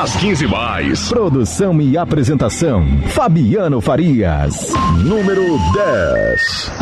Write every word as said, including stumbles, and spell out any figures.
das quinze mais. Produção e apresentação, Fabiano Farias. Número dez.